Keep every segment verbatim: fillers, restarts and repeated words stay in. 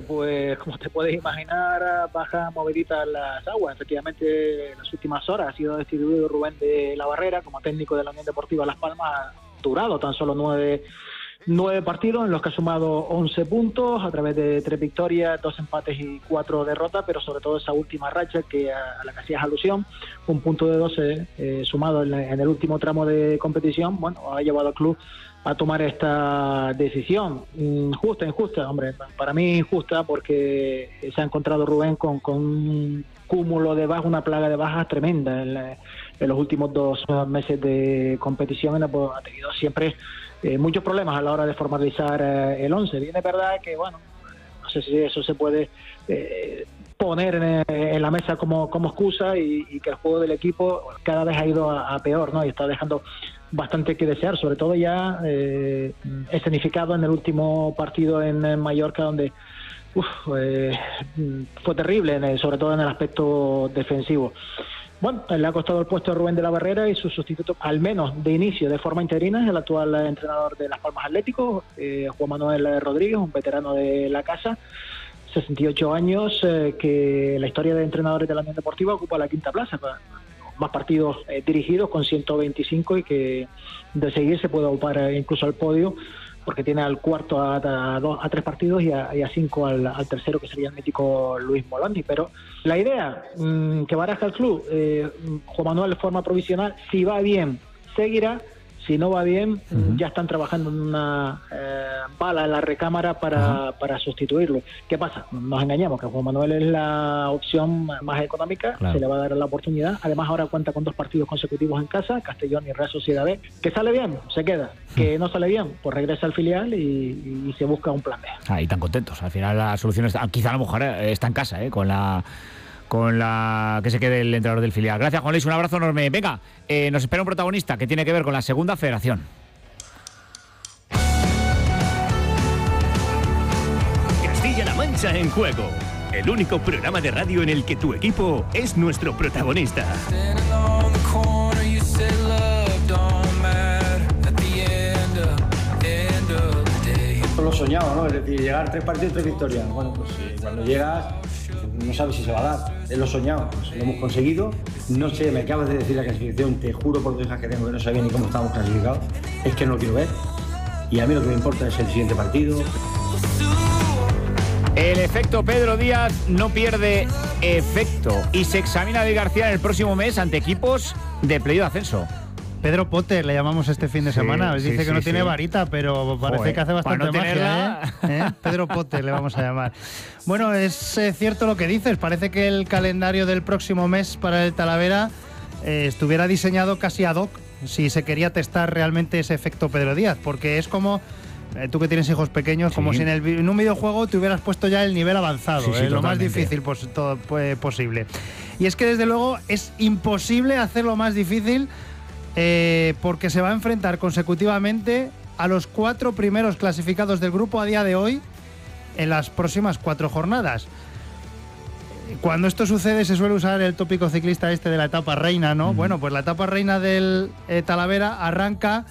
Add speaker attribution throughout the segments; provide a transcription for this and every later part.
Speaker 1: pues como te puedes imaginar, baja movedita las aguas. Efectivamente, en las últimas horas ha sido destituido Rubén de la Barrera como técnico de la Unión Deportiva Las Palmas. Ha durado tan solo nueve, nueve partidos en los que ha sumado once puntos a través de tres victorias, dos empates y cuatro derrotas, pero sobre todo esa última racha que a, a la que hacías alusión, un punto de doce eh, sumado en, en el último tramo de competición, bueno, ha llevado al club a tomar esta decisión. Injusta, injusta, hombre, para mí injusta, porque se ha encontrado Rubén con, con un cúmulo de bajas, una plaga de bajas tremenda en, la, en los últimos dos meses de competición. En la, pues, ha tenido siempre eh, muchos problemas a la hora de formalizar eh, el once. Bien, es verdad que, bueno, no sé si eso se puede eh, poner en, en la mesa como, como excusa, y, y que el juego del equipo cada vez ha ido a, a peor, ¿no? Y está dejando bastante que desear, sobre todo ya eh, escenificado en el último partido en, en Mallorca, donde uf, eh, fue terrible, en el, sobre todo en el aspecto defensivo. Bueno, le ha costado el puesto a Rubén de la Barrera, y su sustituto, al menos de inicio, de forma interina, es el actual entrenador de Las Palmas Atlético, eh, Juan Manuel Rodríguez, un veterano de la casa, sesenta y ocho años, eh, que la historia de entrenadores de la Unión Deportiva ocupa la quinta plaza, más partidos eh, dirigidos con ciento veinticinco, y que de seguir se puede ocupar eh, incluso al podio, porque tiene al cuarto a, a, dos, a tres partidos y a, y a cinco al, al tercero, que sería el mítico Luis Molandi. Pero la idea mmm, que baraja el club, eh, Juan Manuel, de forma provisional, si va bien seguirá, si no va bien, uh-huh. ya están trabajando en una eh, bala en la recámara para, uh-huh. para sustituirlo. ¿Qué pasa? Nos engañamos, que Juan Manuel es la opción más económica, claro. Se le va a dar la oportunidad. Además, ahora cuenta con dos partidos consecutivos en casa, Castellón y Real Sociedad B. Que sale bien, se queda. Que no sale bien, pues regresa al filial y, y se busca un plan B.
Speaker 2: Ah, y tan contentos. Al final la solución está, quizá a lo mejor está en casa, ¿eh? con la... con la que se quede el entrenador del filial. Gracias, Juan Luis, un abrazo enorme. Venga, eh, nos espera un protagonista que tiene que ver con la segunda federación.
Speaker 3: Castilla-La Mancha en juego. El único programa de radio en el que tu equipo es nuestro protagonista.
Speaker 4: Lo soñado, ¿no? Es decir, llegar tres partidos, tres victorias. Bueno, pues eh, cuando llegas no sabes si se va a dar. Es lo soñado, pues lo hemos conseguido. No sé, me acabas de decir la clasificación, te juro por dos hijas que tengo que no sabía ni cómo estábamos clasificados. Es que no lo quiero ver. Y a mí lo que me importa es el siguiente partido.
Speaker 2: El efecto Pedro Díaz no pierde efecto y se examina David García en el próximo mes ante equipos de playoff de ascenso.
Speaker 5: Pedro Potter le llamamos este fin de semana. Sí, dice sí, que no sí, tiene sí. varita, pero parece Joder, que hace bastante no magia, ¿eh? ¿Eh? Pedro Potter le vamos a llamar. Bueno, es eh, cierto lo que dices. Parece que el calendario del próximo mes para el Talavera eh, estuviera diseñado casi ad hoc, si se quería testar realmente ese efecto Pedro Díaz, porque es como... Eh, tú que tienes hijos pequeños, sí. como si en, el, en un videojuego te hubieras puesto ya el nivel avanzado, sí, sí, eh, lo más difícil pos, todo, pues, posible. Y es que desde luego es imposible hacerlo más difícil, eh, porque se va a enfrentar consecutivamente a los cuatro primeros clasificados del grupo a día de hoy en las próximas cuatro jornadas. Cuando esto sucede se suele usar el tópico ciclista este de la etapa reina, ¿no? Uh-huh. Bueno, pues la etapa reina del eh, Talavera arranca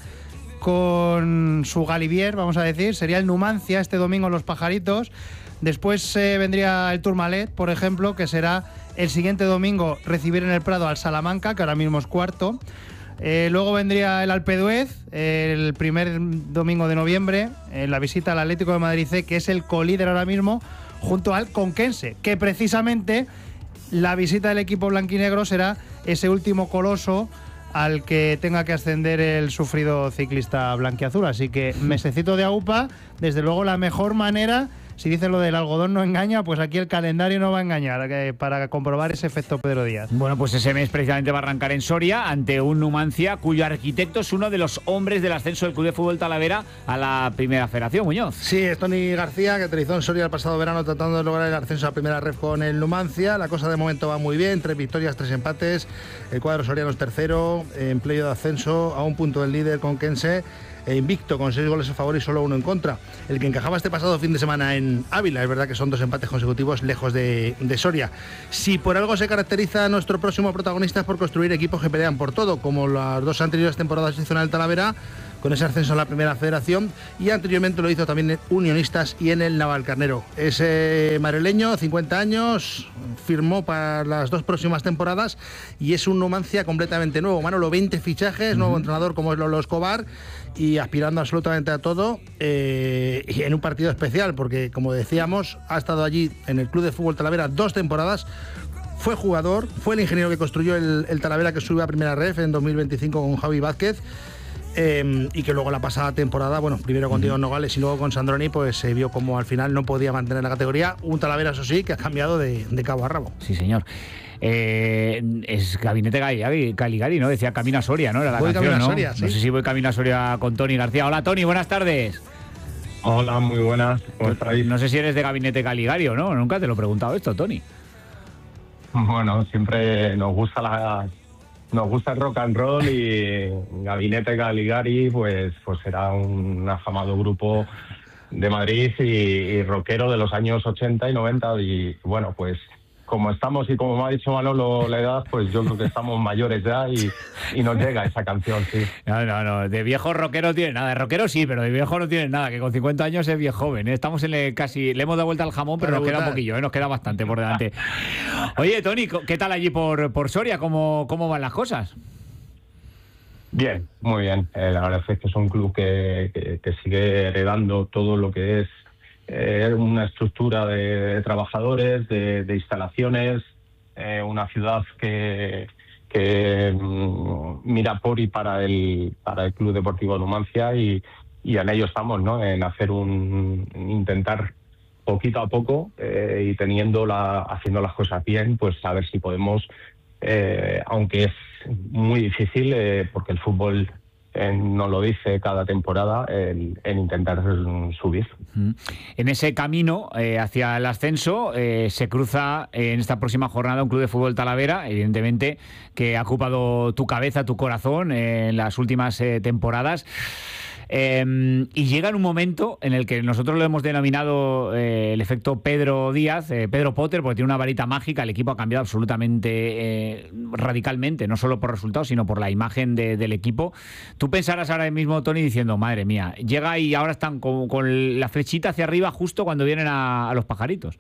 Speaker 5: con su Galibier, vamos a decir, sería el Numancia este domingo en Los Pajaritos. Después eh, vendría el Tourmalet, por ejemplo, que será el siguiente domingo recibir en el Prado al Salamanca, que ahora mismo es cuarto. Eh, luego vendría el Alpe d'Huez, eh, el primer domingo de noviembre, en eh, la visita al Atlético de Madrid C, que es el colíder ahora mismo, junto al Conquense, que precisamente la visita del equipo blanquinegro será ese último coloso al que tenga que ascender el sufrido ciclista blanquiazul. Así que mesecito de aupa, desde luego la mejor manera. Si dice lo del algodón no engaña, pues aquí el calendario no va a engañar, eh, para comprobar ese efecto Pedro Díaz.
Speaker 2: Bueno, pues ese mes precisamente va a arrancar en Soria ante un Numancia cuyo arquitecto es uno de los hombres del ascenso del Club de Fútbol Talavera a la Primera Federación, Muñoz.
Speaker 6: Sí, es Tony García, que aterrizó en Soria el pasado verano tratando de lograr el ascenso a Primera Ref con el Numancia. La cosa de momento va muy bien, tres victorias, tres empates. El cuadro soriano es tercero, en playoff de ascenso, a un punto del líder conquense, e invicto con seis goles a favor y solo uno en contra. El que encajaba este pasado fin de semana en Ávila. Es verdad que son dos empates consecutivos lejos de, de Soria. Si por algo se caracteriza nuestro próximo protagonista es por construir equipos que pelean por todo, como las dos anteriores temporadas hizo en el Talavera, con ese ascenso a la Primera Federación, y anteriormente lo hizo también en Unionistas y en el Navalcarnero. Ese madrileño, cincuenta años, firmó para las dos próximas temporadas y es un Numancia completamente nuevo. Manolo, veinte fichajes, uh-huh. nuevo entrenador como es Lolo Escobar, y aspirando absolutamente a todo, eh, y en un partido especial, porque como decíamos, ha estado allí en el Club de Fútbol Talavera dos temporadas, fue jugador, fue el ingeniero que construyó el, el Talavera que sube a Primera Ref en dos mil veinticinco con Javi Vázquez, eh, y que luego la pasada temporada, bueno, primero con Diego Nogales y luego con Sandroni, pues se vio como al final no podía mantener la categoría. Un Talavera, eso sí, que ha cambiado de, de cabo a rabo.
Speaker 2: Sí, señor. Eh, es Gabinete Caligari, ¿no? Decía Camino a Soria, ¿no? Era la
Speaker 6: voy
Speaker 2: canción,
Speaker 6: camino
Speaker 2: ¿no?
Speaker 6: a Soria, sí.
Speaker 2: No sé si voy camino a Soria con Tony García. Hola, Tony, buenas tardes.
Speaker 7: Hola, muy buenas. ¿Cómo estáis?
Speaker 2: No sé si eres de Gabinete Caligari o no. Nunca te lo he preguntado esto, Tony.
Speaker 7: Bueno, siempre nos gusta la... Nos gusta el rock and roll, y Gabinete Caligari pues, pues será un afamado grupo de Madrid y, y rockero de los años ochenta y noventa, y bueno, pues como estamos y como me ha dicho Manolo la edad, pues yo creo que estamos mayores ya y, y nos llega esa canción, sí.
Speaker 2: No, no, no, de viejo rockero tiene nada, de rockero sí, pero de viejo no tiene nada, que con cincuenta años es viejo joven, ¿eh? Estamos en el casi, le hemos dado vuelta al jamón, pero nos queda un poquillo, ¿eh? Nos queda bastante por delante. Oye, Tony, ¿qué tal allí por, por Soria? ¿Cómo, cómo van las cosas?
Speaker 7: Bien, muy bien. Eh, la verdad es que es un club que, que, que sigue heredando todo lo que es eh, una estructura de, de trabajadores, de, de instalaciones, eh, una ciudad que, que mm, mira por y para el, para el Club Deportivo Numancia, y, y en ello estamos, ¿no? En hacer un, intentar poquito a poco eh, y teniendo la, haciendo las cosas bien, pues a ver si podemos, eh, aunque es muy difícil, eh, porque el fútbol eh, nos lo dice cada temporada, el, el intentar subir.
Speaker 2: En ese camino eh, hacia el ascenso eh, se cruza eh, en esta próxima jornada un Club de Fútbol Talavera, evidentemente, que ha ocupado tu cabeza, tu corazón eh, en las últimas eh, temporadas. Eh, y llega en un momento en el que nosotros lo hemos denominado eh, el efecto Pedro Díaz, eh, Pedro Potter, porque tiene una varita mágica. El equipo ha cambiado absolutamente, eh, radicalmente, no solo por resultados, sino por la imagen de, del equipo. Tú pensarás ahora mismo, Tony, diciendo, madre mía, llega y ahora están con, con la flechita hacia arriba justo cuando vienen a, a los pajaritos.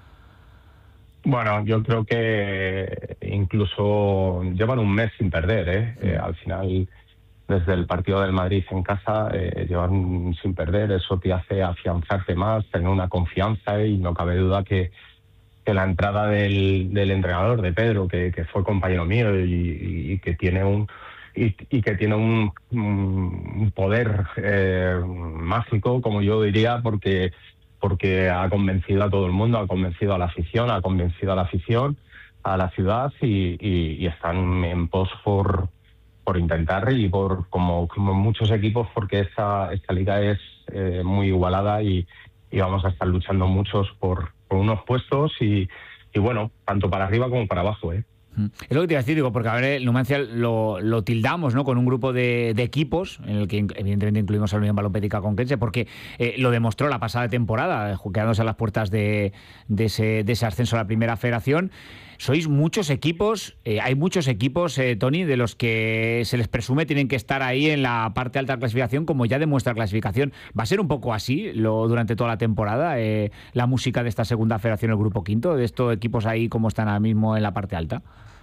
Speaker 7: Bueno, yo creo que incluso llevan un mes sin perder, ¿eh? Sí. Eh, al final, desde el partido del Madrid en casa, eh, llevan sin perder. Eso te hace afianzarte más, tener una confianza, y no cabe duda que, que la entrada del, del entrenador, de Pedro, que, que fue compañero mío y, y que tiene un y, y que tiene un, un poder eh, mágico, como yo diría, porque porque ha convencido a todo el mundo, ha convencido a la afición, ha convencido a la afición, a la ciudad, y, y, y están en pos por por intentar, y por como, como muchos equipos, porque esta, esta liga es eh, muy igualada, y, y vamos a estar luchando muchos por, por unos puestos, y, y bueno, tanto para arriba como para abajo, ¿eh?
Speaker 2: Es lo que te iba a decir, digo, porque a ver, el Numancia lo, lo tildamos, ¿no?, con un grupo de, de equipos, en el que evidentemente incluimos a la Unión Balonméstica Conquense, porque eh, lo demostró la pasada temporada, quedándose a las puertas de, de, ese, de ese ascenso a la Primera Federación. Sois muchos equipos, eh, hay muchos equipos, eh, Tony, de los que se les presume tienen que estar ahí en la parte alta de la clasificación, como ya demuestra la clasificación. ¿Va a ser un poco así lo, durante toda la temporada, eh, la música de esta segunda federación, el grupo quinto, de estos equipos ahí como están ahora mismo en la parte alta?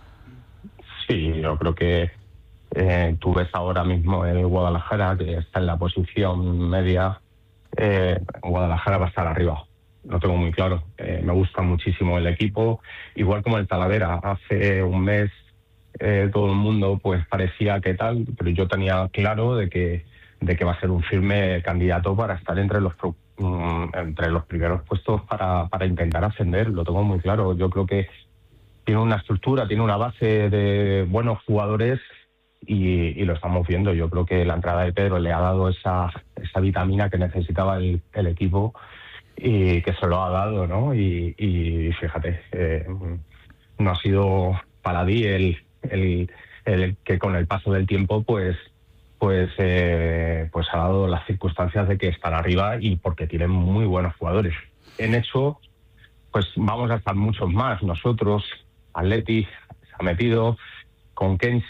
Speaker 7: Sí, yo creo que eh, tú ves ahora mismo el Guadalajara, que está en la posición media. eh, Guadalajara va a estar arriba. Lo tengo muy claro. Eh, me gusta muchísimo el equipo, igual como el Talavera. Hace un mes eh, todo el mundo pues parecía que tal, pero yo tenía claro de que de que va a ser un firme candidato para estar entre los um, entre los primeros puestos para, para intentar ascender. Lo tengo muy claro. Yo creo que tiene una estructura, tiene una base de buenos jugadores, y, y lo estamos viendo. Yo creo que la entrada de Pedro le ha dado esa, esa vitamina que necesitaba el, el equipo, y que se lo ha dado, ¿no? Y, y fíjate, eh, no ha sido paladí el, el, el que con el paso del tiempo pues pues eh, pues ha dado las circunstancias de que estar arriba, y porque tienen muy buenos jugadores. En eso, pues vamos a estar muchos más. Nosotros, Atleti se ha metido, Conquense,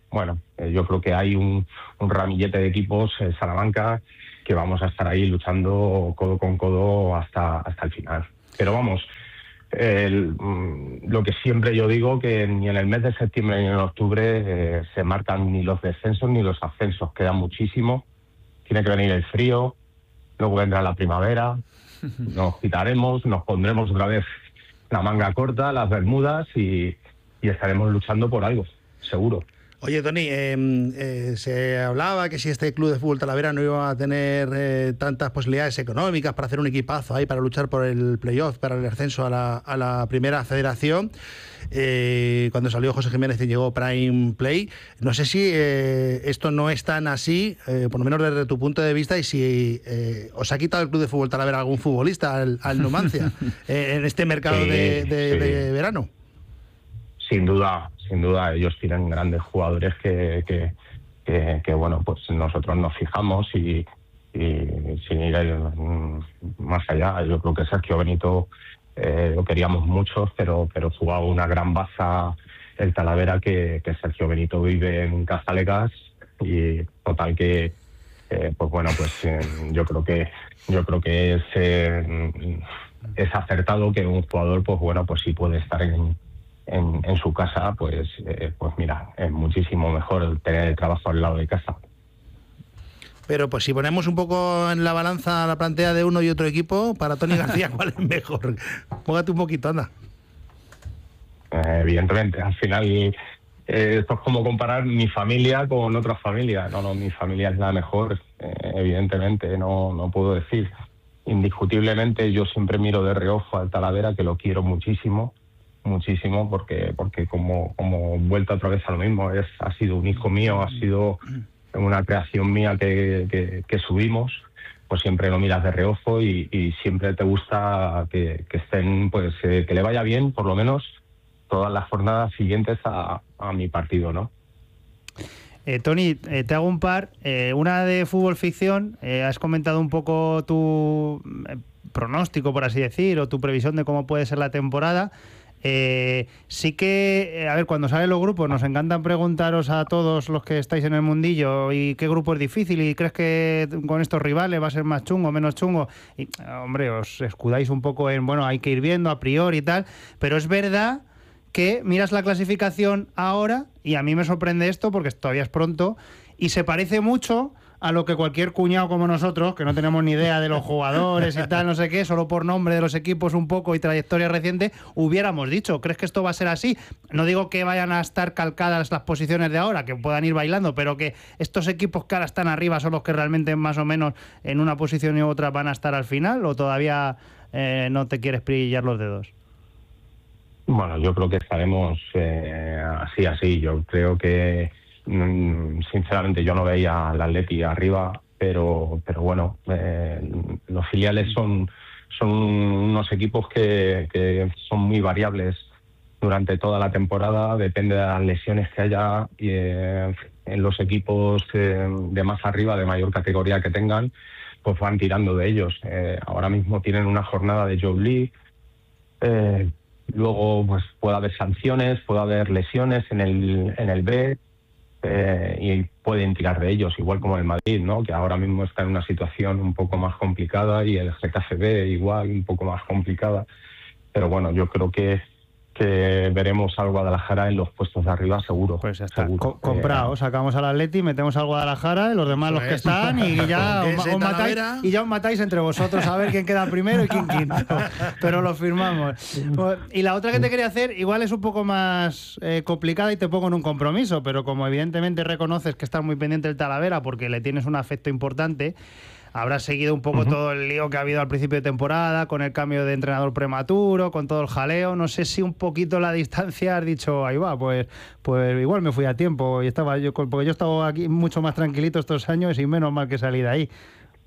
Speaker 7: bueno, eh, yo creo que hay un, un ramillete de equipos en Salamanca que vamos a estar ahí luchando codo con codo hasta, hasta el final. Pero vamos, el, lo que siempre yo digo, que ni en el mes de septiembre ni en octubre eh, se marcan ni los descensos ni los ascensos, queda muchísimo, tiene que venir el frío, luego vendrá la primavera, nos quitaremos, nos pondremos otra vez la manga corta, las bermudas y, y estaremos luchando por algo, seguro.
Speaker 6: Oye, Toni, eh, eh, se hablaba que si este club de fútbol Talavera no iba a tener eh, tantas posibilidades económicas para hacer un equipazo ahí, para luchar por el playoff, para el ascenso a la, a la primera federación, eh, cuando salió José Jiménez y llegó Prime Play. No sé si eh, esto no es tan así, eh, por lo menos desde tu punto de vista, y si eh, os ha quitado el club de fútbol Talavera algún futbolista al, al Numancia eh, en este mercado
Speaker 7: sí,
Speaker 6: de, de,
Speaker 7: sí.
Speaker 6: de verano.
Speaker 7: Sin duda, sin duda, ellos tienen grandes jugadores que, que, que, que bueno, pues nosotros nos fijamos y, y sin ir más allá, yo creo que Sergio Benito eh, lo queríamos mucho, pero, pero jugaba una gran baza el Talavera, que, que Sergio Benito vive en Cazalegas, y total que eh, pues bueno, pues eh, yo creo que yo creo que es, eh, es acertado que un jugador, pues bueno, pues sí puede estar en En, en su casa, pues eh, pues mira, es muchísimo mejor tener el trabajo al lado de casa.
Speaker 6: Pero pues si ponemos un poco en la balanza la plantea de uno y otro equipo, para Toni García, ¿cuál es mejor? Póngate un poquito, anda.
Speaker 7: Eh, evidentemente, al final eh, esto es como comparar mi familia con otra familia. No, no, mi familia es la mejor, eh, evidentemente, no, no puedo decir. Indiscutiblemente yo siempre miro de reojo al Talavera, que lo quiero muchísimo, muchísimo, porque porque como como vuelta otra vez a lo mismo, es ha sido un hijo mío, ha sido una creación mía que, que, que subimos, pues siempre lo miras de reojo y, y siempre te gusta que, que estén, pues eh, que le vaya bien, por lo menos todas las jornadas siguientes a, a mi partido, ¿no?
Speaker 5: Eh, Toni, eh, te hago un par. Eh, una de fútbol ficción. Eh, has comentado un poco tu eh, pronóstico, por así decir, o tu previsión de cómo puede ser la temporada. Eh, sí que, eh, a ver, cuando salen los grupos nos encantan preguntaros a todos los que estáis en el mundillo y qué grupo es difícil y crees que con estos rivales va a ser más chungo, menos chungo. Y, hombre, os escudáis un poco en, bueno, hay que ir viendo a priori y tal, pero es verdad que miras la clasificación ahora y a mí me sorprende esto porque todavía es pronto y se parece mucho a lo que cualquier cuñado como nosotros, que no tenemos ni idea de los jugadores y tal, no sé qué, solo por nombre de los equipos un poco y trayectoria reciente, hubiéramos dicho. ¿Crees que esto va a ser así? No digo que vayan a estar calcadas las posiciones de ahora, que puedan ir bailando, pero que estos equipos que ahora están arriba son los que realmente más o menos en una posición u otra van a estar al final, ¿o todavía eh, no te quieres pillar los dedos?
Speaker 7: Bueno, yo creo que estaremos eh, así, así. Yo creo que sinceramente yo no veía al Atleti arriba, pero pero bueno, eh, los filiales son son unos equipos que, que son muy variables durante toda la temporada, depende de las lesiones que haya y, eh, en los equipos eh, de más arriba, de mayor categoría que tengan, pues van tirando de ellos. Eh, ahora mismo tienen una jornada de Joe League, eh, luego pues puede haber sanciones, puede haber lesiones en el en el B. Eh, y pueden tirar de ellos, igual como el Madrid, ¿no? Que ahora mismo está en una situación un poco más complicada, y el G K C B igual, un poco más complicada. Pero bueno, yo creo que, que veremos al Guadalajara en los puestos de arriba, seguro.
Speaker 5: Pues ya está,
Speaker 7: seguro.
Speaker 5: Co comprado, eh, sacamos al Atleti, metemos al Guadalajara, y los demás los que están, y ya os, os matáis, y ya os matáis entre vosotros a ver quién queda primero y quién quinto. Pero lo firmamos. Y la otra que te quería hacer, igual es un poco más eh, complicada y te pongo en un compromiso, pero como evidentemente reconoces que estás muy pendiente del Talavera porque le tienes un afecto importante, habrás seguido un poco uh-huh. todo el lío que ha habido al principio de temporada, con el cambio de entrenador prematuro, con todo el jaleo. No sé si un poquito la distancia has dicho, ahí va, pues pues igual me fui a tiempo y estaba yo, porque yo he estado aquí mucho más tranquilito estos años y menos mal que salí de ahí.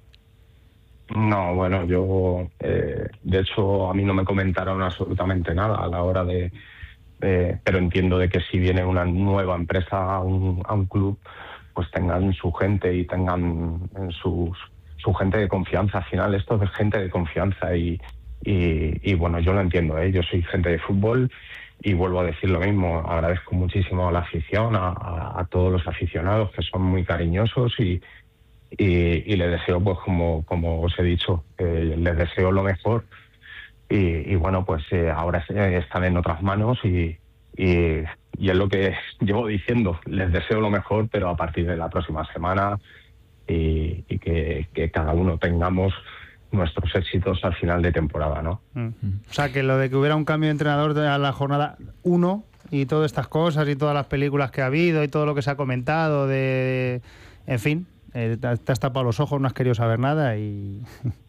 Speaker 7: No, bueno, yo, eh, de hecho, a mí no me comentaron absolutamente nada a la hora de... de pero entiendo de que si viene una nueva empresa a un, a un club, pues tengan su gente y tengan en sus... su gente de confianza. Al final esto es gente de confianza y, y, y bueno, yo lo entiendo, ¿eh? Yo soy gente de fútbol y vuelvo a decir lo mismo, agradezco muchísimo a la afición, a, a, a todos los aficionados que son muy cariñosos y, y, y les deseo, pues como, como os he dicho, eh, les deseo lo mejor y, y bueno, pues eh, ahora están en otras manos y, y, y es lo que llevo diciendo, les deseo lo mejor, pero a partir de la próxima semana y, y que, que cada uno tengamos nuestros éxitos al final de temporada, ¿no?
Speaker 5: Mm. O sea, que lo de que hubiera un cambio de entrenador a la jornada uno y todas estas cosas y todas las películas que ha habido y todo lo que se ha comentado de... En fin, eh, te has tapado los ojos, no has querido saber nada y...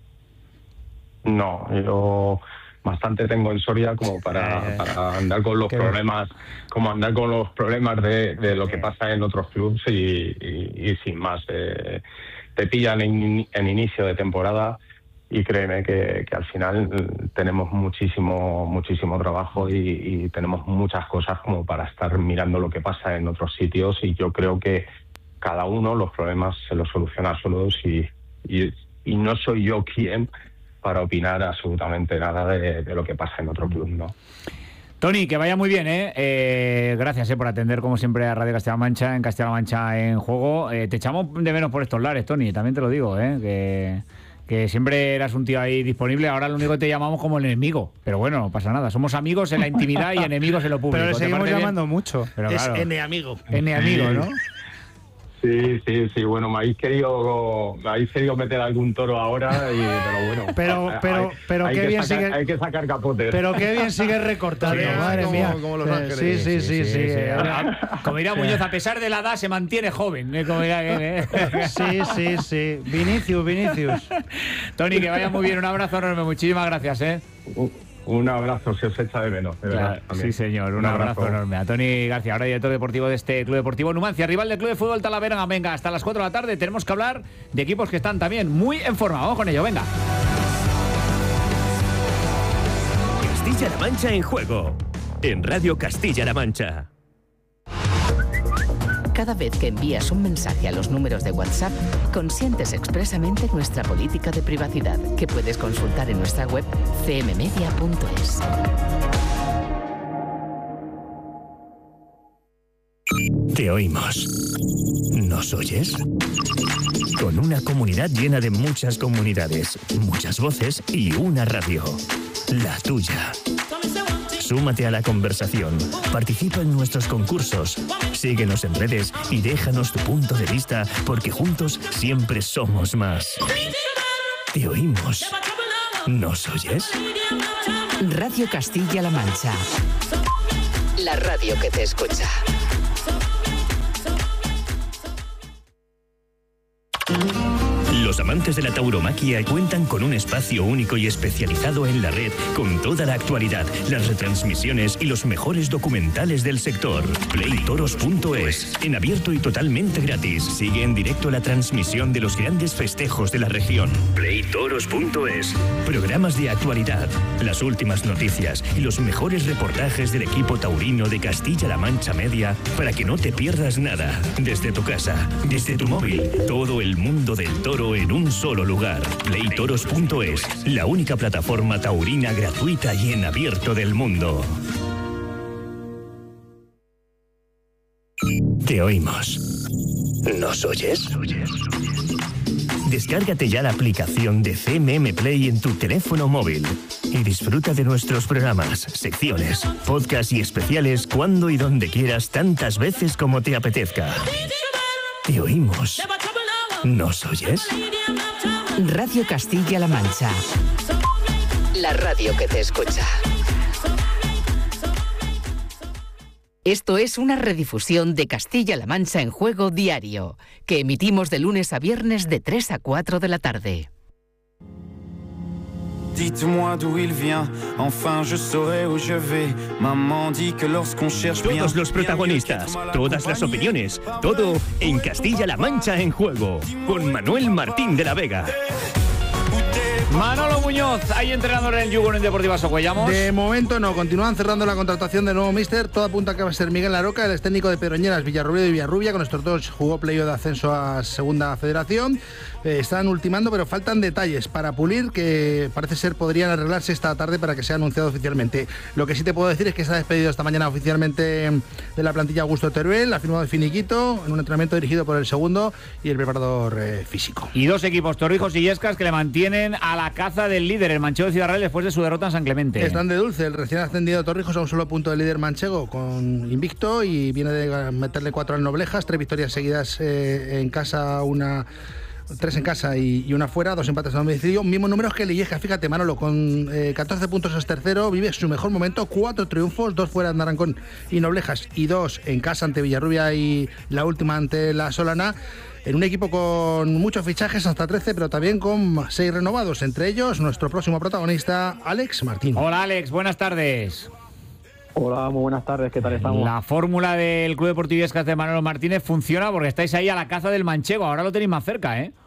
Speaker 7: No, yo bastante tengo en Soria como para, para andar con los Qué problemas, bueno. como andar con los problemas de, de lo que pasa en otros clubes y, y, y sin más. Eh, te pillan en, en inicio de temporada y créeme que, que al final tenemos muchísimo muchísimo trabajo y, y tenemos muchas cosas como para estar mirando lo que pasa en otros sitios y yo creo que cada uno los problemas se los soluciona solos y, y, y no soy yo quien para opinar absolutamente nada de, de lo que pasa en otro club, ¿no?
Speaker 2: Tony, que vaya muy bien, ¿eh? eh gracias eh, por atender, como siempre, a Radio Castilla-La Mancha, en Castilla-La Mancha en Juego. Eh, te echamos de menos por estos lares, Tony, también te lo digo, ¿eh? Que, que siempre eras un tío ahí disponible, ahora lo único que te llamamos como el enemigo. Pero bueno, no pasa nada, somos amigos en la intimidad y enemigos en lo público.
Speaker 5: Pero le seguimos llamando bien? mucho.
Speaker 6: Pero, claro, es N-amigo.
Speaker 2: N-amigo, ¿no?
Speaker 7: Sí, sí, sí, bueno, me habéis querido, me habéis querido meter algún toro ahora, y, pero bueno.
Speaker 5: Pero, pero, hay, pero
Speaker 7: hay
Speaker 5: qué
Speaker 7: que
Speaker 5: bien
Speaker 7: sacar,
Speaker 5: sigue.
Speaker 7: Hay que sacar capotes.
Speaker 5: Pero qué bien sigue recortando, sí, madre
Speaker 6: como,
Speaker 5: mía.
Speaker 6: Como los Ángeles.
Speaker 5: Sí, sí, sí, sí. sí, sí.
Speaker 2: sí. Como dirá Muñoz, a pesar de la edad se mantiene joven. ¿eh? Como dirá, ¿eh?
Speaker 5: Sí, sí, sí. Vinicius, Vinicius.
Speaker 2: Tony, que vaya muy bien. Un abrazo enorme. Muchísimas gracias, ¿eh?
Speaker 7: Uh. Un abrazo, se os echa de menos, de
Speaker 2: claro,
Speaker 7: verdad.
Speaker 2: Sí, señor, un, un abrazo. abrazo enorme. A Tony García, ahora director deportivo de este Club Deportivo Numancia, rival del Club de Fútbol Talavera. Venga, hasta las cuatro de la tarde tenemos que hablar de equipos que están también muy en forma. Vamos con ello, venga.
Speaker 3: Castilla-La Mancha en Juego, en Radio Castilla-La Mancha.
Speaker 8: Cada vez que envías un mensaje a los números de WhatsApp, consientes expresamente nuestra política de privacidad, que puedes consultar en nuestra web c m media punto es.
Speaker 3: Te oímos. ¿Nos oyes? Con una comunidad llena de muchas comunidades, muchas voces y una radio. La tuya. Súmate a la conversación, participa en nuestros concursos, síguenos en redes y déjanos tu punto de vista, porque juntos siempre somos más. Te oímos. ¿Nos oyes?
Speaker 8: Radio Castilla-La Mancha. La radio que te escucha.
Speaker 3: Los amantes de la tauromaquia cuentan con un espacio único y especializado en la red, con toda la actualidad, las retransmisiones y los mejores documentales del sector. play toros punto es, en abierto y totalmente gratis. Sigue en directo la transmisión de los grandes festejos de la región. play toros punto es. Programas de actualidad, las últimas noticias y los mejores reportajes del equipo taurino de Castilla-La Mancha Media, para que no te pierdas nada. Desde tu casa, desde tu móvil, todo el mundo del toro en un solo lugar. play toros punto es, la única plataforma taurina gratuita y en abierto del mundo. Te oímos. ¿Nos oyes? Descárgate ya la aplicación de C M M Play en tu teléfono móvil y disfruta de nuestros programas, secciones, podcasts y especiales cuando y donde quieras, tantas veces como te apetezca. Te oímos. ¿Nos oyes?
Speaker 8: Radio Castilla-La Mancha. La radio que te escucha. Esto es una redifusión de Castilla-La Mancha en Juego diario, que emitimos de lunes a viernes de tres a cuatro de la tarde.
Speaker 9: Dites-moi d'où il vient, enfin je saurai où je vais. Maman dit que lorsqu'on cherche bien.
Speaker 3: Todos los protagonistas, todas las opiniones, todo en Castilla-La Mancha en Juego, con Manuel Martín de la Vega.
Speaker 2: Manolo Muñoz, ¿hay entrenador en el Yugo en Deportiva Socuellamos?
Speaker 6: De momento no, continúan cerrando la contratación de nuevo míster. Todo apunta a que va a ser Miguel Laroca, el ex técnico de Pedroñeras, Villarrubia y Villarrubia. Con estos dos jugó playoff de ascenso a Segunda Federación. eh, están ultimando, pero faltan detalles para pulir que parece ser podrían arreglarse esta tarde para que sea anunciado oficialmente. Lo que sí te puedo decir es que se ha despedido esta mañana oficialmente de la plantilla Augusto Teruel, ha firmado el finiquito en un entrenamiento dirigido por el segundo y el preparador eh, físico.
Speaker 2: Y dos equipos, Torrijos y Illescas, que le mantienen a la caza del líder, el manchego de Ciudad Real, después de su derrota en San Clemente.
Speaker 6: Están de dulce, el recién ascendido Torrijos a un solo punto del líder manchego con invicto y viene de meterle cuatro al Noblejas, tres victorias seguidas eh, en casa, una... tres en casa y, y una fuera, dos empates a domicilio, mismos números que el Illescas. Fíjate, Manolo, con eh, catorce puntos es tercero, vive su mejor momento, cuatro triunfos, dos fuera de Narancón y Noblejas y dos en casa ante Villarrubia y la última ante la Solana, en un equipo con muchos fichajes, hasta trece, pero también con seis renovados, entre ellos nuestro próximo protagonista, Alex Martín.
Speaker 2: Hola Alex, buenas tardes.
Speaker 10: Hola, muy buenas tardes, ¿qué tal estamos?
Speaker 2: La fórmula del Club Deportivo Illescas de Manolo Martínez funciona porque estáis ahí a la caza del manchego, ahora lo tenéis más cerca, ¿eh?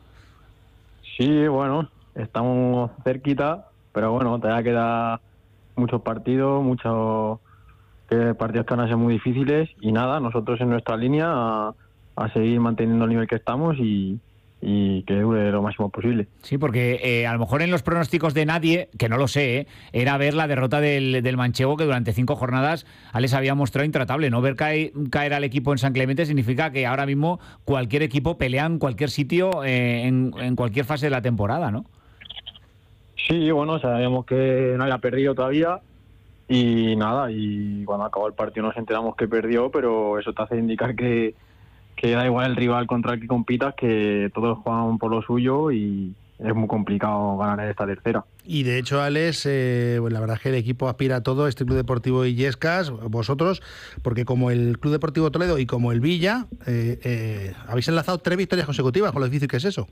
Speaker 10: Sí, bueno, estamos cerquita, pero bueno, todavía queda muchos partidos, muchos eh, partidos que van a ser muy difíciles y nada, nosotros en nuestra línea a, a seguir manteniendo el nivel que estamos y... y que dure lo máximo posible.
Speaker 2: Sí, porque eh, a lo mejor en los pronósticos de nadie, que no lo sé, ¿eh? era ver la derrota del, del manchego, que durante cinco jornadas Alex había mostrado intratable. No ver caer, caer al equipo en San Clemente significa que ahora mismo cualquier equipo pelea en cualquier sitio, eh, en, en cualquier fase de la temporada, ¿no?
Speaker 10: Sí, bueno, sabíamos que no había perdido todavía y nada, y cuando acabó el partido nos enteramos que perdió, pero eso te hace indicar que que da igual el rival contra el que compitas, que todos juegan por lo suyo y es muy complicado ganar en esta tercera.
Speaker 6: Y de hecho, Alex, eh, pues la verdad es que el equipo aspira a todo, este Club Deportivo Illescas, vosotros, porque como el Club Deportivo Toledo y como el Villa, eh, eh, habéis enlazado tres victorias consecutivas, con lo difícil que es eso.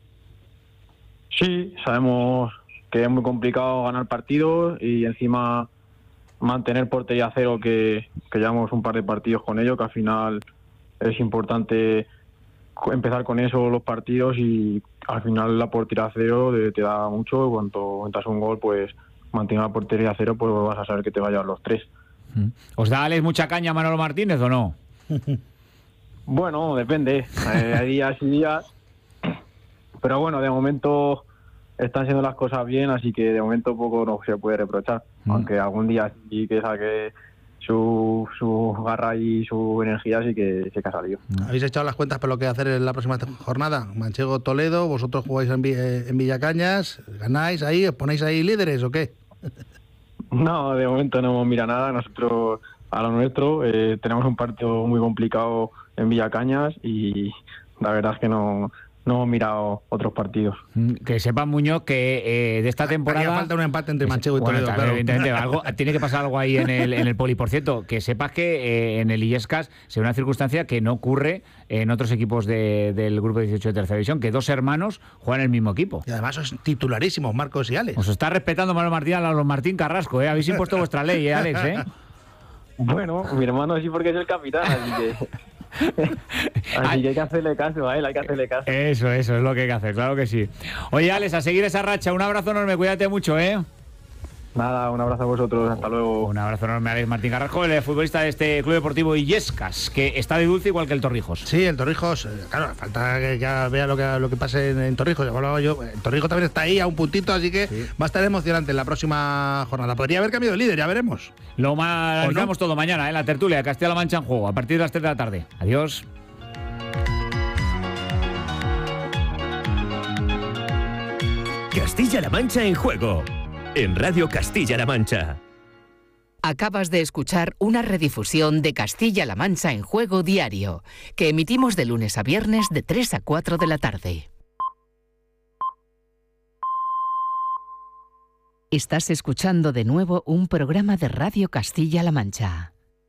Speaker 10: Sí, sabemos que es muy complicado ganar partidos y encima mantener portería cero, que, que llevamos un par de partidos con ello, que al final... es importante empezar con eso los partidos y al final la portería cero te da mucho. Cuando entras un gol, pues mantener la portería cero, pues vas a saber que te va a llevar los tres.
Speaker 2: ¿Os da Alex mucha caña Manolo Martínez o no?
Speaker 10: Bueno, depende. Eh, hay días y días. Pero bueno, de momento están siendo las cosas bien, así que de momento poco no se puede reprochar. Mm. Aunque algún día sí que saque Su, su garra y su energía, sí que, sí que ha salido.
Speaker 6: ¿Habéis echado las cuentas para lo que hacer en la próxima jornada? Manchego Toledo, vosotros jugáis en, en Villacañas, ganáis ahí, os ponéis ahí líderes o qué?
Speaker 10: No, de momento no hemos mirado nada. Nosotros a lo nuestro eh, tenemos un partido muy complicado en Villacañas y la verdad es que no... no hemos mirado otros partidos.
Speaker 2: Que sepan, Muñoz, que eh, de esta temporada...
Speaker 6: Haría falta un empate entre Manchego y
Speaker 2: bueno,
Speaker 6: Toledo,
Speaker 2: claro. Evidentemente,
Speaker 6: claro.
Speaker 2: algo, tiene que pasar algo ahí en el, en el poli. Por cierto, que sepas que eh, en el Illescas se ve una circunstancia que no ocurre en otros equipos de, del grupo dieciocho de tercera división, que dos hermanos juegan en el mismo equipo.
Speaker 6: Y además son titularísimos, Marcos y Alex.
Speaker 2: Os está respetando Manuel Martín a los Martín Carrasco, ¿eh? Habéis impuesto vuestra ley, ¿eh, Alex? ¿eh?
Speaker 10: Bueno, mi hermano sí, porque es el capitán, así que... Así que hay que hacerle caso a él, hay que hacerle caso.
Speaker 2: Eso, eso es lo que hay que hacer, claro que sí. Oye, Alex, a seguir esa racha. Un abrazo enorme, cuídate mucho, ¿eh?
Speaker 10: Nada, un abrazo a vosotros, hasta luego.
Speaker 2: Un abrazo enorme a Alex Martín Carrasco, el futbolista de este Club Deportivo Illescas, que está de dulce igual que el Torrijos.
Speaker 6: Sí, el Torrijos, claro, falta que ya vea lo que, lo que pase en, en Torrijos. Ya yo, el Torrijos también está ahí a un puntito, así que sí, va a estar emocionante en la próxima jornada. Podría haber cambiado de líder, ya veremos.
Speaker 2: Lo analizamos no? todo mañana, en la tertulia de Castilla-La Mancha en juego, a partir de las tres de la tarde. Adiós.
Speaker 3: Castilla-La Mancha en juego, en Radio Castilla-La Mancha.
Speaker 8: Acabas de escuchar una redifusión de Castilla-La Mancha en Juego Diario, que emitimos de lunes a viernes de tres a cuatro de la tarde. Estás escuchando de nuevo un programa de Radio Castilla-La Mancha.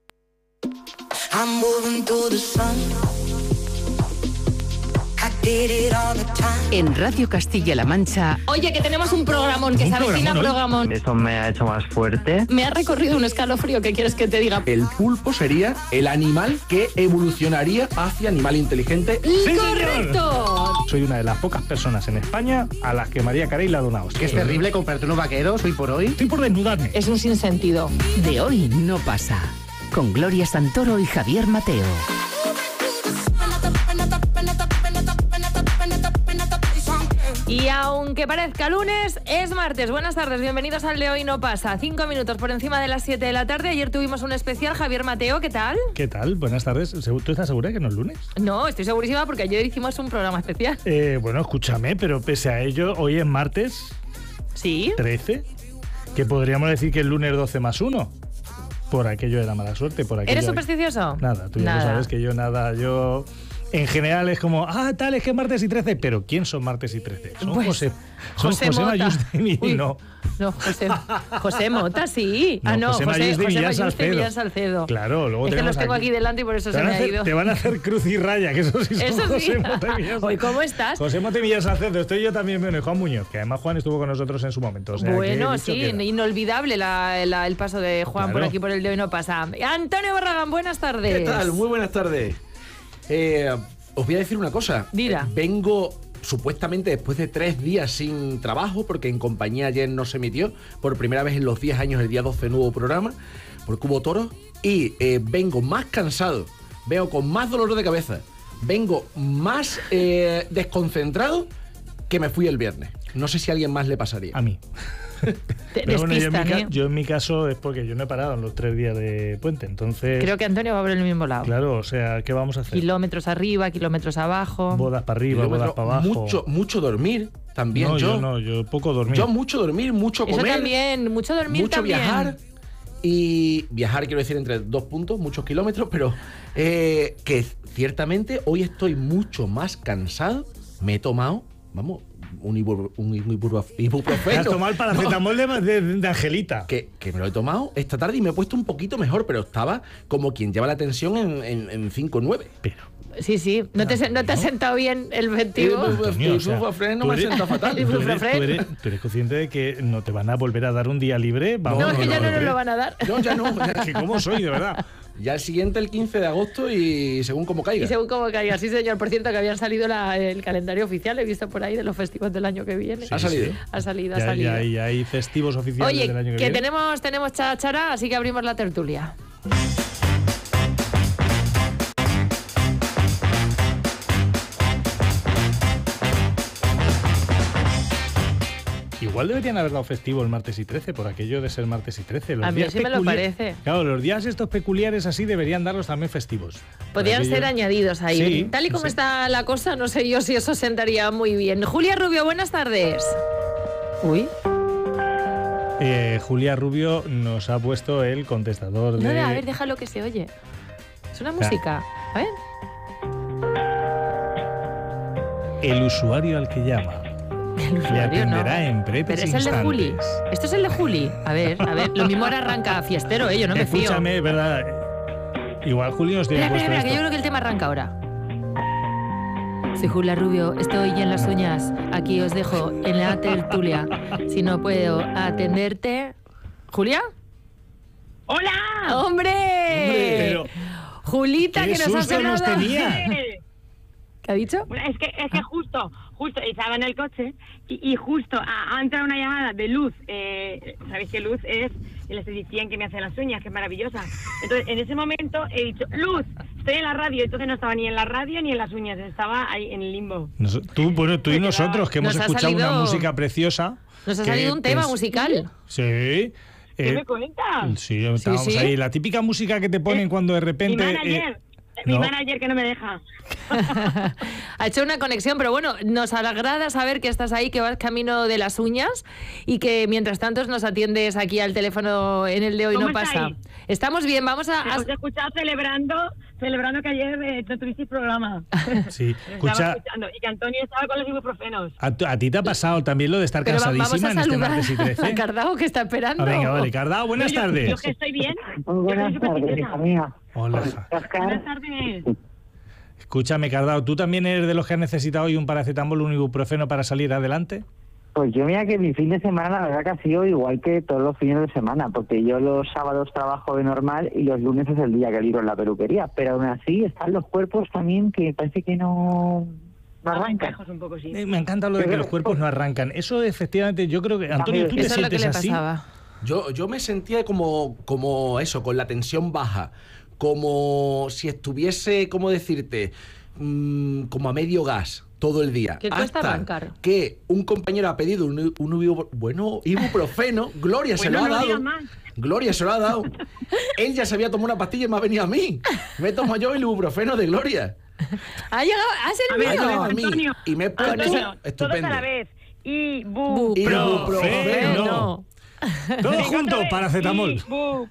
Speaker 8: En Radio Castilla-La Mancha.
Speaker 11: Oye, que tenemos un programón, que se avecina programón.
Speaker 12: Eso me ha hecho más fuerte.
Speaker 11: Me ha recorrido un escalofrío, ¿qué quieres que te diga?
Speaker 13: El pulpo sería el animal que evolucionaría hacia animal inteligente.
Speaker 11: ¡Sí, correcto!
Speaker 14: Soy una de las pocas personas en España a las que María Carey le ha donado.
Speaker 15: Que es terrible comprarte unos vaqueros hoy por hoy.
Speaker 14: Estoy por desnudarme.
Speaker 11: Es un sinsentido.
Speaker 8: De hoy no pasa. Con Gloria Santoro y Javier Mateo.
Speaker 11: Y aunque parezca lunes, es martes. Buenas tardes, bienvenidos al de Hoy No Pasa. Cinco minutos por encima de las siete de la tarde. Ayer tuvimos un especial. Javier Mateo, ¿qué tal?
Speaker 14: ¿Qué tal? Buenas tardes. ¿Tú estás segura que no es lunes?
Speaker 11: No, estoy segurísima porque ayer hicimos un programa especial.
Speaker 14: Eh, bueno, escúchame, pero pese a ello, hoy es martes.
Speaker 11: ¿Sí?
Speaker 14: trece. Que podríamos decir que es lunes doce más uno. Por aquello de la mala suerte. Por aquello
Speaker 11: ¿Eres
Speaker 14: de...
Speaker 11: supersticioso?
Speaker 14: Nada, tú ya
Speaker 11: nada.
Speaker 14: lo sabes que yo nada, yo... En general es como, ah, tal, es que es martes y trece, pero ¿quién son martes y trece? Son
Speaker 11: pues,
Speaker 14: José, son
Speaker 11: José,
Speaker 14: José
Speaker 11: Mota.
Speaker 14: Mayuste y no.
Speaker 11: No, José, José Mota, sí.
Speaker 14: No,
Speaker 11: ah, no,
Speaker 14: José
Speaker 11: José,
Speaker 14: Mayuste y
Speaker 11: José
Speaker 14: Millán
Speaker 11: Mayuste y
Speaker 14: Salcedo.
Speaker 11: Millán Salcedo.
Speaker 14: Claro, luego
Speaker 11: es que
Speaker 14: tenemos
Speaker 11: los tengo aquí, aquí delante y por eso
Speaker 14: te
Speaker 11: se me
Speaker 14: a
Speaker 11: ha
Speaker 14: hacer,
Speaker 11: ido.
Speaker 14: Te van a hacer cruz y raya, que eso sí son
Speaker 11: Eso sí.
Speaker 14: José Mota y Millán
Speaker 11: Hoy, ¿cómo estás?
Speaker 14: José Mota y Millán Salcedo, estoy yo también, bueno, y Juan Muñoz, que además Juan estuvo con nosotros en su momento. O sea,
Speaker 11: bueno,
Speaker 14: que he dicho
Speaker 11: sí,
Speaker 14: que era.
Speaker 11: inolvidable la, la, el paso de Juan
Speaker 14: Claro.
Speaker 11: por aquí, por el de Hoy No Pasa. Antonio Barragán, buenas tardes.
Speaker 13: ¿Qué tal? Muy buenas tardes. Eh, os voy a decir una cosa.
Speaker 11: Dila.
Speaker 13: Eh, vengo supuestamente después de tres días sin trabajo, porque En Compañía ayer no se emitió. Por primera vez en los diez años, el día doce, nuevo programa, porque hubo toros. Y eh, vengo más cansado, vengo con más dolor de cabeza, vengo más eh, desconcentrado que me fui el viernes. No sé si a alguien más le pasaría.
Speaker 14: A mí.
Speaker 11: Te
Speaker 14: Pero bueno, yo en, mi
Speaker 11: despistan,
Speaker 14: ca-
Speaker 11: ¿eh?
Speaker 14: yo en mi caso es porque yo no he parado en los tres días de puente, entonces...
Speaker 11: Creo que Antonio va por el mismo lado.
Speaker 14: Claro, o sea, ¿qué vamos a hacer?
Speaker 11: Kilómetros arriba, kilómetros abajo.
Speaker 14: Bodas para arriba,
Speaker 13: Kilómetro,
Speaker 14: bodas para abajo.
Speaker 13: Mucho, mucho dormir también.
Speaker 14: No,
Speaker 13: yo,
Speaker 14: yo no, yo poco dormir.
Speaker 13: Yo mucho dormir, mucho
Speaker 11: Eso
Speaker 13: comer.
Speaker 11: también, mucho dormir
Speaker 13: mucho
Speaker 11: también.
Speaker 13: viajar. Y viajar quiero decir entre dos puntos, muchos kilómetros, pero eh, que ciertamente hoy estoy mucho más cansado. Me he tomado, vamos, un, ibur, un ibur, ibuprofeno.
Speaker 14: Te has tomado el paracetamol
Speaker 13: No,
Speaker 14: de, de, de Angelita.
Speaker 13: que, que me lo he tomado esta tarde y me he puesto un poquito mejor, pero estaba como quien lleva la tensión en, en, en cinco nueve.
Speaker 14: Pero...
Speaker 11: Sí, sí. ¿No te, no te ha sentado bien el ventivo?
Speaker 13: El ibuprofeno me sienta fatal.
Speaker 11: El
Speaker 14: Tú eres,
Speaker 11: ibuprofeno.
Speaker 14: tú, eres, tú eres consciente de que no te van a volver a dar un día libre. Vamos,
Speaker 11: No, es que ya no nos
Speaker 14: crees.
Speaker 11: lo van a dar.
Speaker 13: No, ya no.
Speaker 14: Que cómo soy, de verdad.
Speaker 13: Ya el siguiente, el quince de agosto y según como caiga.
Speaker 11: Y según como caiga, sí señor. Por cierto, que habían salido la- el calendario oficial, he visto por ahí, de los festivos del año que viene.
Speaker 13: ¿Ha salido?
Speaker 11: Ha salido, ha
Speaker 14: Ya,
Speaker 11: salido.
Speaker 14: ya, ya hay festivos oficiales
Speaker 11: Oye,
Speaker 14: del año que,
Speaker 11: que
Speaker 14: viene.
Speaker 11: tenemos, tenemos cháchara, así que abrimos la tertulia.
Speaker 14: Igual deberían haber dado festivo el martes y trece, por aquello de ser martes y trece. Los
Speaker 11: A mí
Speaker 14: días
Speaker 11: sí me lo
Speaker 14: peculi-
Speaker 11: parece.
Speaker 14: Claro, los días estos peculiares así deberían darlos también festivos.
Speaker 11: Podrían
Speaker 14: Por aquello-
Speaker 11: ser añadidos ahí.
Speaker 14: Sí,
Speaker 11: Tal y como
Speaker 14: sí.
Speaker 11: está la cosa, no sé yo si eso sentaría muy bien. Julia Rubio, buenas tardes. Uy.
Speaker 14: Eh, Julia Rubio nos ha puesto el contestador de...
Speaker 11: No, a ver, déjalo que se oye. Es una música. A ver.
Speaker 14: El usuario al que llama.
Speaker 11: El
Speaker 14: Le
Speaker 11: usuario no.
Speaker 14: atenderá en breves
Speaker 11: Pero es el de
Speaker 14: instantes.
Speaker 11: Juli. Esto es el de Juli. A ver, a ver. Lo mismo ahora arranca fiestero, ¿eh? Yo no me fío.
Speaker 14: Escúchame, ¿verdad? Igual Julio nos tiene
Speaker 11: Espera, espera,
Speaker 14: puesto
Speaker 11: espera, que yo
Speaker 14: esto.
Speaker 11: creo que el tema arranca ahora. Soy Julia Rubio, estoy en las uñas. Aquí os dejo en la tertulia. Si no puedo atenderte. ¿Julia?
Speaker 16: ¡Hola!
Speaker 11: ¡Hombre!
Speaker 14: Pero,
Speaker 11: Julita,
Speaker 14: ¡qué
Speaker 11: que nos ha
Speaker 14: susto nos
Speaker 11: sonado.
Speaker 14: tenía!
Speaker 11: ¿Qué ha dicho?
Speaker 16: Bueno, es que, es que justo, justo, estaba en el coche y, y justo ha, ha entrado una llamada de Luz. Eh, ¿Sabéis que Luz es el esteticien que me hace las uñas, que es maravillosa? Entonces, en ese momento he dicho, Luz, estoy en la radio. Entonces no estaba ni en la radio ni en las uñas, estaba ahí en el limbo.
Speaker 14: Nos- tú, bueno, tú y nosotros, que hemos
Speaker 11: Nos ha
Speaker 14: escuchado
Speaker 11: salido-
Speaker 14: una música preciosa.
Speaker 11: Nos ha
Speaker 14: que
Speaker 11: salido un tema
Speaker 14: pens-
Speaker 11: musical.
Speaker 14: Sí.
Speaker 16: ¿Qué
Speaker 14: eh,
Speaker 16: me cuentas?
Speaker 14: sí, estábamos
Speaker 11: sí.
Speaker 14: ahí. La típica música que te ponen cuando de
Speaker 16: Mi
Speaker 14: repente...
Speaker 16: manager,
Speaker 14: eh,
Speaker 16: mi
Speaker 14: no.
Speaker 16: manager que no me deja.
Speaker 11: Ha hecho una conexión, pero bueno, nos agrada saber que estás ahí, que vas camino de las uñas y que mientras tanto nos atiendes aquí al teléfono en el de Hoy
Speaker 16: ¿Cómo
Speaker 11: No Pasa.
Speaker 16: estáis?
Speaker 11: Estamos bien, vamos a... a-
Speaker 16: Os he escuchado celebrando, celebrando que ayer eh, no tuvisteis programa.
Speaker 14: Sí,
Speaker 16: Estaba
Speaker 14: escucha,
Speaker 16: escuchando, y que Antonio estaba con los ibuprofenos.
Speaker 14: a, tu- a ti te ha pasado también lo de estar
Speaker 11: Pero va- vamos
Speaker 14: cansadísima
Speaker 11: a
Speaker 14: en este
Speaker 11: saludar
Speaker 14: martes y trece.
Speaker 11: a Cardao, que está esperando.
Speaker 14: Ah, venga, vale, Cardao, buenas
Speaker 16: Yo-
Speaker 14: tardes.
Speaker 16: Yo que estoy bien.
Speaker 17: Muy
Speaker 16: Yo
Speaker 17: buenas
Speaker 16: soy
Speaker 17: tardes,
Speaker 16: supersticiosa.
Speaker 17: hija mía.
Speaker 14: Hola.
Speaker 16: Buenas tardes.
Speaker 14: Escúchame, Cardao, ¿tú también eres de los que has necesitado hoy un paracetamol, un ibuprofeno para salir adelante?
Speaker 17: Pues yo mira que mi fin de semana la verdad que ha sido igual que todos los fines de semana, porque yo los sábados trabajo de normal y los lunes es el día que libro en la peluquería, pero aún así están los cuerpos también que parece que no, no arrancan.
Speaker 16: Lejos un poco, sí.
Speaker 14: Eh, me encanta lo de que los cuerpos no arrancan. Eso efectivamente, yo creo que... Antonio, ¿tú te
Speaker 11: Eso es lo que
Speaker 14: sientes
Speaker 11: le
Speaker 14: así?
Speaker 11: pasaba.
Speaker 13: Yo, yo me sentía como, como eso, con la tensión baja, como si estuviese, ¿cómo decirte? Mm, como a medio gas. todo el día.
Speaker 11: ¿Qué cuesta
Speaker 13: hasta
Speaker 11: arrancar?
Speaker 13: Que un compañero ha pedido un, un ibu- bueno, ibuprofeno, Gloria se
Speaker 16: Bueno,
Speaker 13: lo ha
Speaker 16: no digas
Speaker 13: dado.
Speaker 16: más.
Speaker 13: Gloria se lo ha dado. Él ya se había tomado una pastilla y me ha venido a mí. Me tomo yo el ibuprofeno de Gloria.
Speaker 11: Ha llegado, ha
Speaker 16: A ver,
Speaker 11: servido.
Speaker 13: a mí.
Speaker 16: Antonio,
Speaker 13: Y me he puesto
Speaker 16: Antonio, todos a
Speaker 13: estupendo.
Speaker 16: la vez. Ibu.
Speaker 14: Ibuprofeno. Todo
Speaker 16: Venga,
Speaker 14: junto,
Speaker 16: otra vez.
Speaker 14: paracetamol.
Speaker 16: Ibu.